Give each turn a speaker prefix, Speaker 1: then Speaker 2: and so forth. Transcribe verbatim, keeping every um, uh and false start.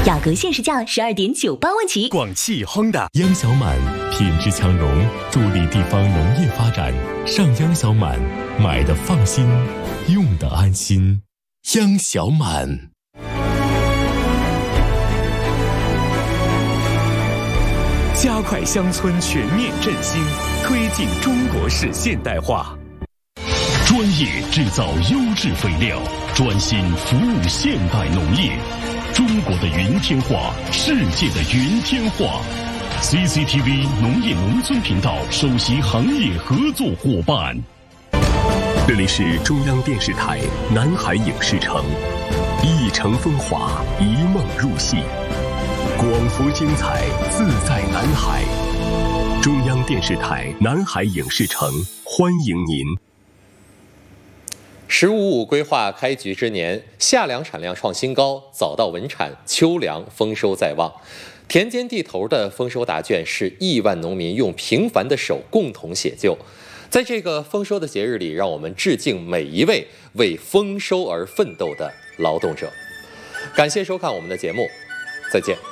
Speaker 1: 雅阁限时价十二点九八万起。
Speaker 2: 广汽 Honda
Speaker 3: 央小满品质强融，助力地方农业发展。上央小满，买的放心，用的安心。央小满。
Speaker 2: 加快乡村全面振兴，推进中国式现代化。
Speaker 4: 专业制造优质肥料，专心服务现代农业。中国的云天化，世界的云天化。C C T V 农业农村频道首席行业合作伙伴。这里是中央电视台南海影视城，一城风华，一梦入戏，广福精彩，自在南海。中央电视台南海影视城欢迎您。
Speaker 5: 十五五规划开局之年，夏粮产量创新高，早稻稳产，秋粮丰收在望。田间地头的丰收答卷是亿万农民用平凡的手共同写就。在这个丰收的节日里，让我们致敬每一位为丰收而奋斗的劳动者。感谢收看我们的节目，再见。